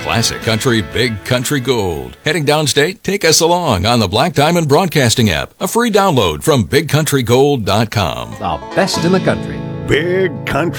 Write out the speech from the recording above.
Classic Country, Big Country Gold. Heading downstate? Take us along on the Black Diamond Broadcasting app. A free download from BigCountryGold.com. The best in the country. Big Country.